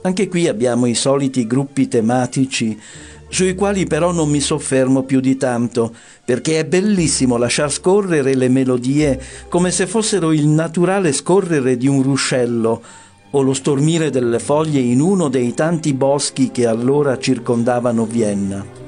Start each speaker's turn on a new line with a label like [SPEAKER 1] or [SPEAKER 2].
[SPEAKER 1] Anche qui abbiamo i soliti gruppi tematici, sui quali però non mi soffermo più di tanto, perché è bellissimo lasciar scorrere le melodie come se fossero il naturale scorrere di un ruscello o lo stormire delle foglie in uno dei tanti boschi che allora circondavano Vienna.